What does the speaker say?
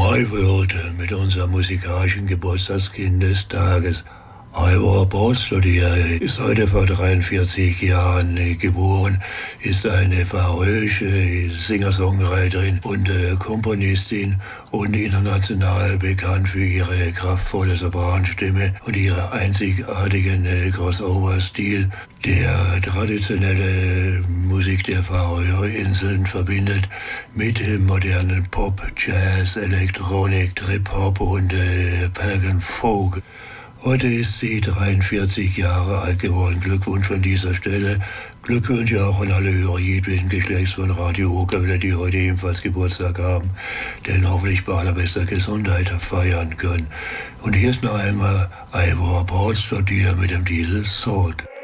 I würde mit unserem musikalischen Geburtstagskind des Tages, Ivor Portslade, ist heute vor 43 Jahren geboren, ist eine färöische Singer-Songwriterin und Komponistin und international bekannt für ihre kraftvolle Sopranstimme und ihre einzigartigen Crossover-Stil, der traditionelle Musik der Färöerinseln verbindet mit modernen Pop, Jazz, Elektronik, Trip-Hop und Pagan Folk. Heute ist sie 43 Jahre alt geworden. Glückwunsch von dieser Stelle. Glückwünsche auch an alle Hörer jedweden Geschlechts von Radio Okerwelle, die heute ebenfalls Geburtstag haben, denn hoffentlich bei allerbester Gesundheit feiern können. Und hier ist noch einmal Ivor Portslade mit dem Titel Salt.